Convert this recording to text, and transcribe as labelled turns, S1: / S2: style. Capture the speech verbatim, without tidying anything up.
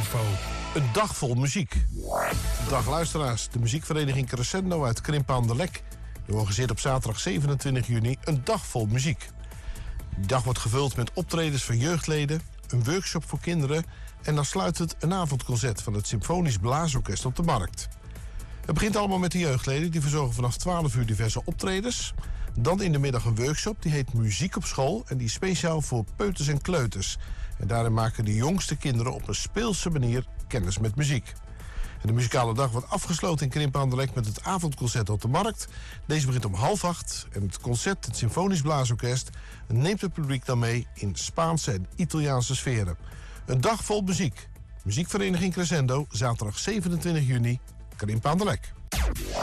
S1: info.
S2: Een dag vol muziek. Dag luisteraars, de muziekvereniging Crescendo uit Krimpen aan de Lek. Die organiseert op zaterdag zevenentwintig juni een dag vol muziek. Die dag wordt gevuld met optredens van jeugdleden, een workshop voor kinderen en dan sluit het een avondconcert van het Symfonisch Blaasorkest op de Markt. Het begint allemaal met de jeugdleden, die verzorgen vanaf twaalf uur diverse optredens. Dan in de middag een workshop, die heet Muziek op School en die is speciaal voor peuters en kleuters. En daarin maken de jongste kinderen op een speelse manier kennis met muziek. En de muzikale dag wordt afgesloten in Krimpen aan de Lek met het avondconcert op de Markt. Deze begint om half acht en het concert, het Symfonisch Blaasorkest, neemt het publiek dan mee in Spaanse en Italiaanse sferen. Een dag vol muziek. Muziekvereniging Crescendo, zaterdag zevenentwintig juni, Krimpen aan de Lek.